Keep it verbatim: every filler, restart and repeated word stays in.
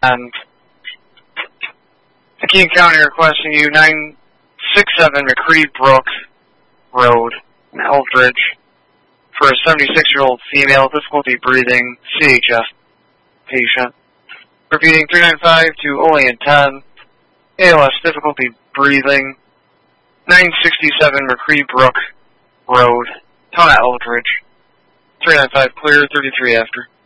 And King County requesting you nine six seven McCree Brook Road in Eldridge for a seventy-six-year-old female, difficulty breathing, C H F patient. Repeating three nine five to Olean ten, A L S, difficulty breathing, nine sixty-seven McCree Brook Road, Tona, Eldridge. three nine five clear, thirty-three after.